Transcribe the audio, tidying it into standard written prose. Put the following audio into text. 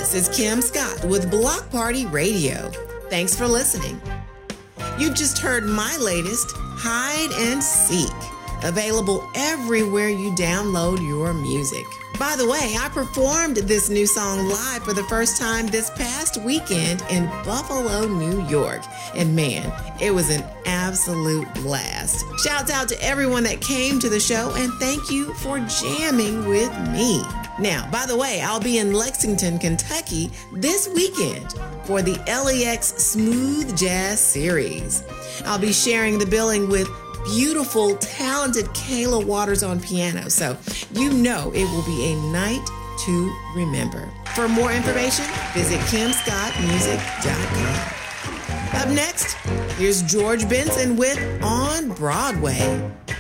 This is Kim Scott with Block Party Radio. Thanks for listening. You've just heard my latest, Hide and Seek, available everywhere you download your music. By the way, I performed this new song live for the first time this past weekend in Buffalo, New York. And man, it was an absolute blast. Shouts out to everyone that came to the show, and thank you for jamming with me. Now, by the way, I'll be in Lexington, Kentucky this weekend for the LEX Smooth Jazz Series. I'll be sharing the billing with beautiful, talented Kayla Waters on piano, so you know it will be a night to remember. For more information, visit KimScottMusic.com. Up next, here's George Benson with On Broadway.